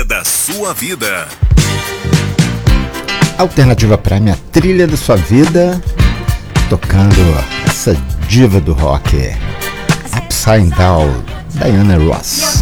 trilha da sua vida. Alternativa Prime, a trilha da sua vida, tocando essa diva do rock, Upside Down, Diana Ross.